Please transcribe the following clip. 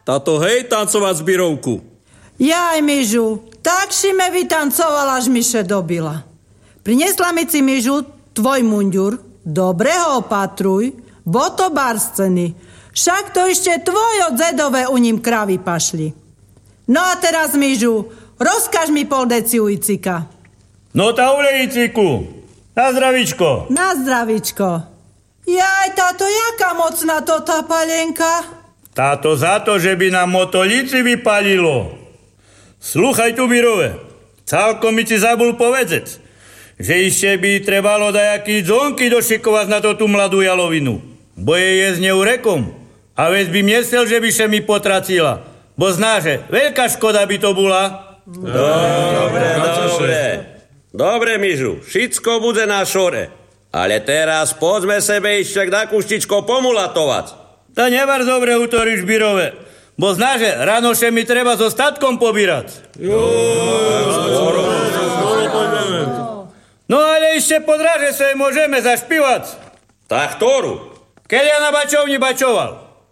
Táto hej tancovať zbirovku. Jaj, Mižu, tak si me vytancovala, až Miše dobila. Priniesla mi si, Mižu, tvoj mundur. Dobre ho opatruj, bo to barsceny. Však to ešte tvojo dzedové u ním kravy pašli. No a teraz, Mižu, rozkaž mi pol deci ujcika. No tá ulej ciku. Na zdravičko. Na zdravičko. Jaj, táto, jaká mocná to tá palenka? Táto za to, že by nám motolíci vypalilo. Sluchaj tu, Birove. Celkom mi si zabul povedec, že ešte by trebalo dajaký dzonky došikovať na tú mladú jalovinu. Bo je z ňou rekom. A veď by myslel, že by sa mi potracila. Bo znáže, veľká škoda by to bola. Dobre, Mižu, všetko bude na šore. Ale teraz poďme sebe ešte na kuštičko pomulatovať. To nevar dobre utoríš, Birove. Bo znáže, ráno še mi treba so statkom pobírať. No ale ešte po draže sa môžeme zašpívať. Tak ktorú? Keď ja na bačovni bačoval.